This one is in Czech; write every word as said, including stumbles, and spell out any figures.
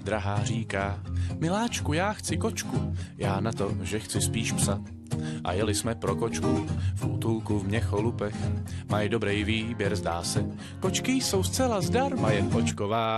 drahá říká, miláčku, já chci kočku, já na to, že chci spíš psa. A jeli jsme pro kočku v útulku v Měcholupech, mají dobrý výběr, zdá se, kočky jsou zcela zdarma, jen očková.